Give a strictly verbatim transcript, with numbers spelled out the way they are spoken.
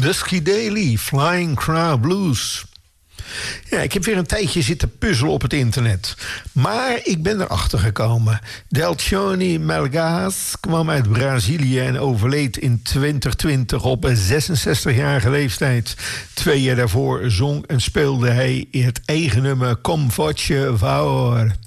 Dusky Daily, Flying Crow Blues. Ja, ik heb weer een tijdje zitten puzzelen op het internet. Maar ik ben erachter gekomen. Delcione Melgas kwam uit Brazilië en overleed in twintig twintig op een zesenzestigjarige leeftijd. Twee jaar daarvoor zong en speelde hij het eigen nummer Com Forte Favor.